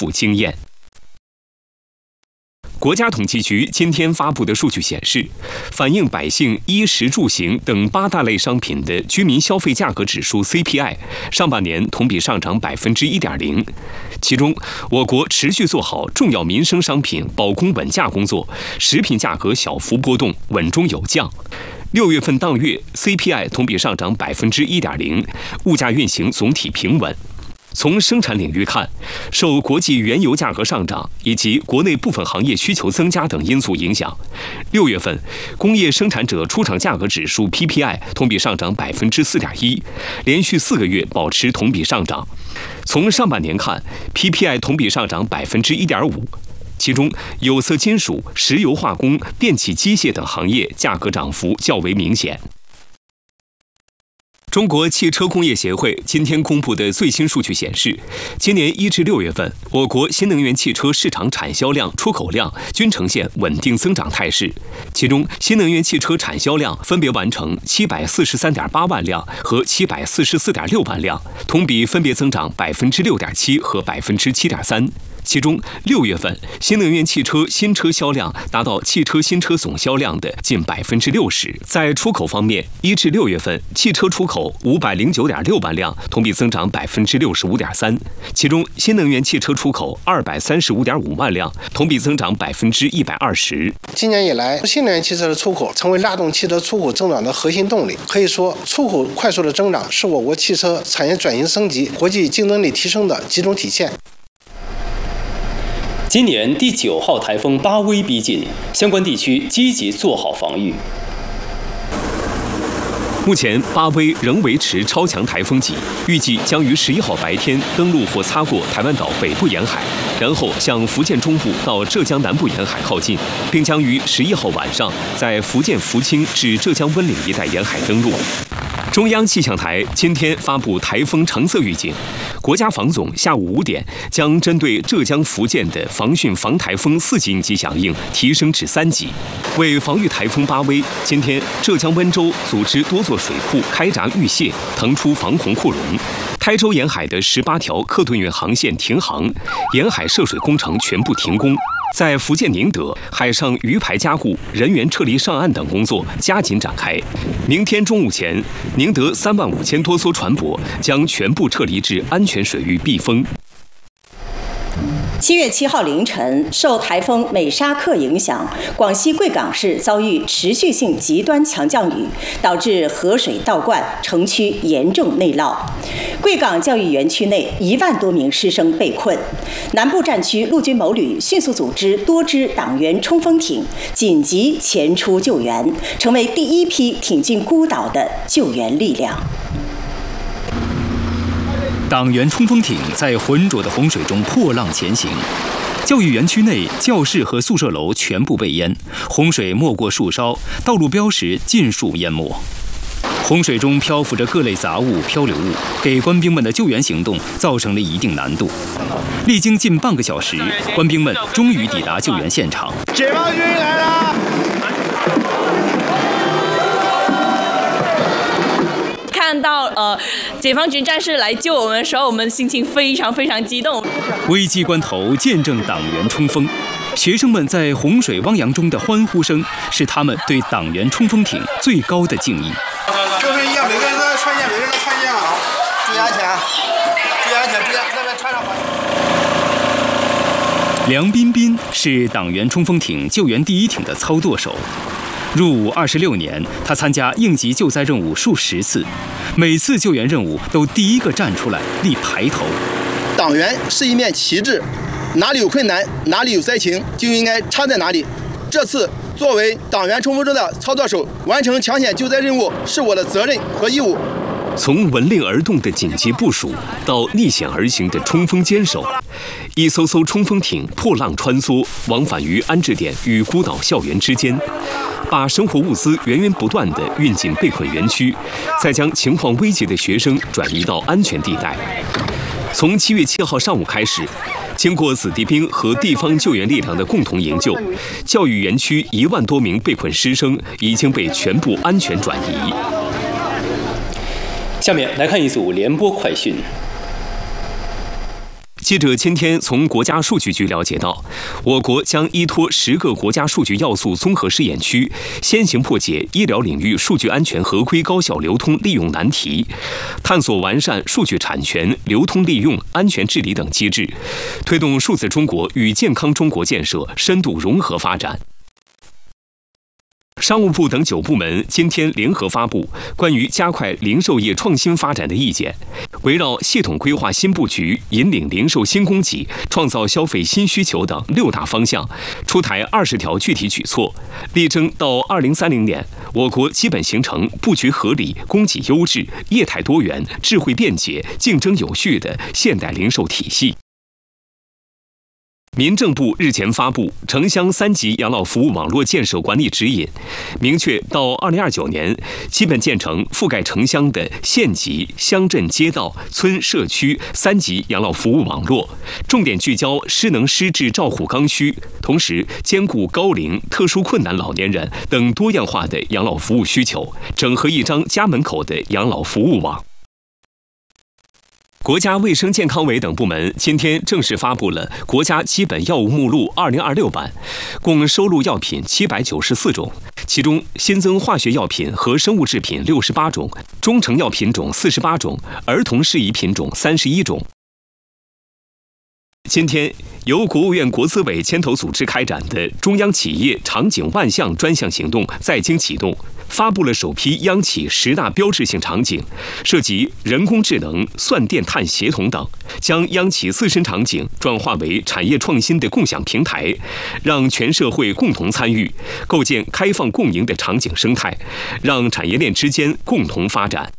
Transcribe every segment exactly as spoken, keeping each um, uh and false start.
富经验。国家统计局今天发布的数据显示，反映百姓衣食住行等八大类商品的居民消费价格指数 C P I 上半年同比上涨百分之一点零。其中，我国持续做好重要民生商品保供稳价工作，食品价格小幅波动，稳中有降。六月份当月 C P I 同比上涨百分之一点零，物价运行总体平稳。从生产领域看，受国际原油价格上涨以及国内部分行业需求增加等因素影响，六月份工业生产者出厂价格指数 P P I 同比上涨百分之四点一，连续四个月保持同比上涨。从上半年看 ，P P I 同比上涨百分之一点五。其中，有色金属、石油化工、电气机械等行业价格涨幅较为明显。中国汽车工业协会今天公布的最新数据显示，今年一至六月份，我国新能源汽车市场产销量、出口量均呈现稳定增长态势。其中，新能源汽车产销量分别完成七百四十三点八万辆和七百四十四点六万辆，同比分别增长百分之六点七和百分之七点三。其中，六月份新能源汽车新车销量达到汽车新车总销量的近百分之六十。在出口方面，一至六月份汽车出口五百零九点六万辆，同比增长百分之六十五点三。其中，新能源汽车出口二百三十五点五万辆，同比增长百分之一百二十。 今年以来，新能源汽车的出口成为拉动汽车出口增长的核心动力。可以说，出口快速的增长是我国汽车产业转型升级、国际竞争力提升的集中体现。 今年第九号台风巴威逼近，相关地区积极做好防御。 目前，巴威仍维持超强台风级，预计将于十一号白天登陆或擦过台湾岛北部沿海，然后向福建中部到浙江南部沿海靠近，并将于十一号晚上在福建福清至浙江温岭一带沿海登陆。中央气象台今天发布台风橙色预警，国家防总下午五点将针对浙江、福建的防汛防台风四级应急响应提升至三级。为防御台风巴威，今天浙江温州组织多座水库开闸预泄，腾出防洪库容。台州沿海的十八条客吨运航线停航，沿海涉水工程全部停工。在福建宁德，海上鱼排加固、人员撤离上岸等工作加紧展开。明天中午前，宁德三万五千多艘船舶将全部撤离至安全水域避风。 七月七号凌晨，受台风美沙克影响，广西贵港市遭遇持续性极端强降雨，导致河水倒灌，城区严重内涝。贵港教育园区内一万多名师生被困，南部战区陆军某旅迅速组织多支党员冲锋艇紧急前出救援，成为第一批挺进孤岛的救援力量。 党员冲锋艇在浑浊的洪水中破浪前行，教育园区内教室和宿舍楼全部被淹，洪水没过树梢，道路标识尽数淹没。洪水中漂浮着各类杂物、漂流物，给官兵们的救援行动造成了一定难度。历经近半个小时，官兵们终于抵达救援现场。 解放军来了！ 看到呃解放军战士来救我们的时候，我们心情非常非常激动。 危机关头见证党员冲锋，学生们在洪水汪洋中的欢呼声，是他们对党员冲锋艇最高的敬意。 就是一样，每个人都要穿一样，每个人都穿一样，注意安全，注意安全，注意安全，那边穿上。 梁彬彬是党员冲锋艇救援第一艇的操舵手。入伍二十六年，他参加应急救灾任务数十次，每次救援任务都第一个站出来立排头。 党员是一面旗帜，哪里有困难，哪里有灾情，就应该插在哪里。这次作为党员冲锋舟的操作手，完成抢险救灾任务是我的责任和义务。 从闻令而动的紧急部署到逆险而行的冲锋坚守，一艘艘冲锋艇破浪穿梭，往返于安置点与孤岛校园之间，把生活物资源源不断地运进被困园区，再将情况危急的学生转移到安全地带。从七月七号上午开始，经过子弟兵和地方救援力量的共同营救，教育园区一万多名被困师生已经被全部安全转移。 下面来看一组联播快讯。 记者今天从国家数据局了解到，我国将依托十个国家数据要素综合试验区，先行破解医疗领域数据安全合规高效流通利用难题，探索完善数据产权、流通利用、安全治理等机制，推动数字中国与健康中国建设深度融合发展。商务部等九部门今天联合发布关于加快零售业创新发展的意见，围绕系统规划新布局、引领零售新供给、创造消费新需求等六大方向，出台二十条具体举措，力争到二零三零年，我国基本形成布局合理、供给优质、业态多元、智慧便捷、竞争有序的现代零售体系。民政部日前发布城乡三级养老服务网络建设管理指引，明确到二零二九年基本建成覆盖城乡的县级、乡镇、街道、村社区三级养老服务网络，重点聚焦失能失智照护刚需，同时兼顾高龄、特殊困难老年人等多样化的养老服务需求，整合一张家门口的养老服务网。国家卫生健康委等部门今天正式发布了《国家基本药物目录二零二六版》，共收录药品七百九十四种，其中新增化学药品和生物制品六十八种，中成药品种四十八种，儿童适宜品种三十一种。今天，由国务院国资委牵头组织开展的中央企业场景万象专项行动在京启动，发布了首批央企十大标志性场景，涉及人工智能、算电碳协同等，将央企自身场景转化为产业创新的共享平台，让全社会共同参与，构建开放共赢的场景生态，让产业链之间共同发展。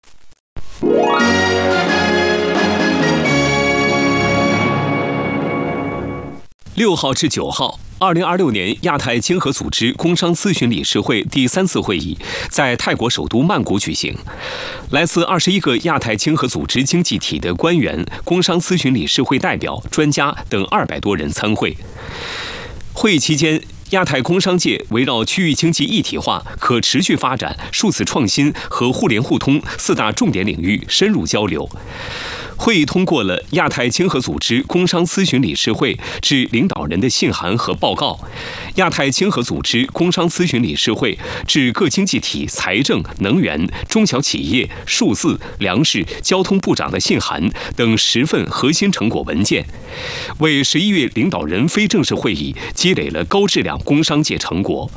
六号至九号，二零二六年亚太经合组织工商咨询理事会第三次会议在泰国首都曼谷举行，来自二十一个亚太经合组织经济体的官员、工商咨询理事会代表、专家等二百多人参会。会议期间，亚太工商界围绕区域经济一体化、可持续发展、数字创新和互联互通四大重点领域深入交流。会议通过了亚太经合组织工商咨询理事会致领导人的信函和报告，亚太经合组织工商咨询理事会致各经济体财政、能源、中小企业、数字、粮食、交通部长的信函等十份核心成果文件，为十一月领导人非正式会议积累了高质量工商界成果。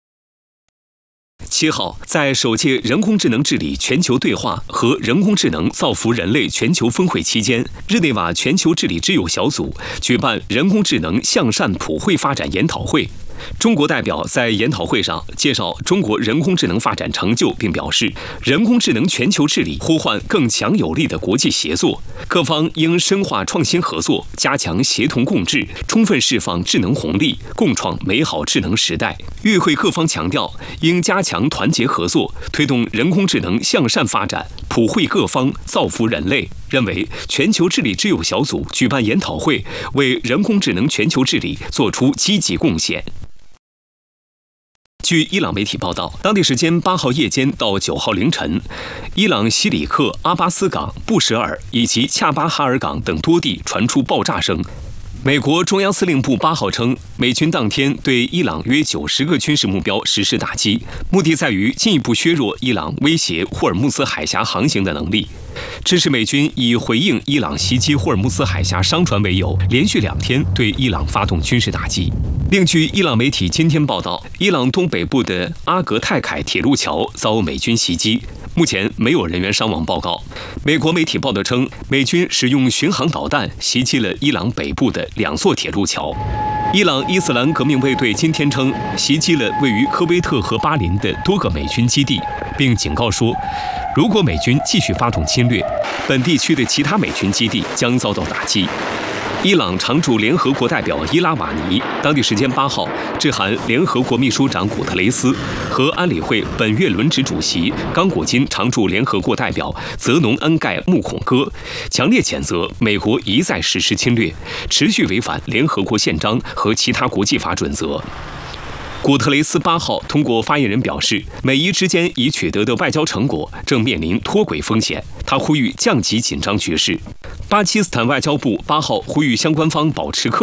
七号，在首届人工智能治理全球对话和人工智能造福人类全球峰会期间，日内瓦全球治理之友小组举办人工智能向善普惠发展研讨会。中国代表在研讨会上介绍中国人工智能发展成就，并表示，人工智能全球治理呼唤更强有力的国际协作，各方应深化创新合作，加强协同共治，充分释放智能红利，共创美好智能时代。与会各方强调，应加强团结合作，推动人工智能向善发展，普惠各方，造福人类。认为全球治理之友小组举办研讨会，为人工智能全球治理做出积极贡献。据伊朗媒体报道，当地时间八号夜间到九号凌晨，伊朗西里克、阿巴斯港、布什尔以及恰巴哈尔港等多地传出爆炸声。美国中央司令部八号称，美军当天对伊朗约九十个军事目标实施打击，目的在于进一步削弱伊朗威胁霍尔木兹海峡航行的能力。这是美军以回应伊朗袭击霍尔木兹海峡商船为由，连续两天对伊朗发动军事打击。另据伊朗媒体今天报道，伊朗东北部的阿格泰凯铁路桥遭美军袭击，目前没有人员伤亡报告。美国媒体报道称，美军使用巡航导弹袭击了伊朗北部的两座铁路桥。伊朗伊斯兰革命卫队今天称，袭击了位于科威特和巴林的多个美军基地，并警告说，如果美军继续发动侵略，本地区的其他美军基地将遭到打击。伊朗常驻联合国代表伊拉瓦尼当地时间八号致函联合国秘书长古特雷斯和安理会本月轮值主席刚果金常驻联合国代表泽农恩盖穆孔戈，强烈谴责美国一再实施侵略，持续违反联合国宪章和其他国际法准则。古特雷斯八号通过发言人表示，美伊之间已取得的外交成果正面临脱轨风险，他呼吁降级紧张局势。 巴基斯坦外交部八号呼吁相关方保持克